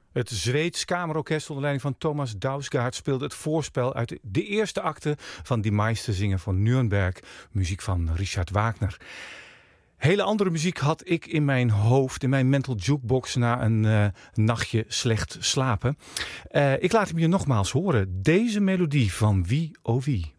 Het Zweeds Kamerorkest onder leiding van Thomas Dausgaard speelde het voorspel uit de eerste acte van Die Meistersinger van Nuremberg, muziek van Richard Wagner. Hele andere muziek had ik in mijn hoofd, in mijn mental jukebox na een nachtje slecht slapen. Ik laat hem je nogmaals horen. Deze melodie van Wie oh Wie.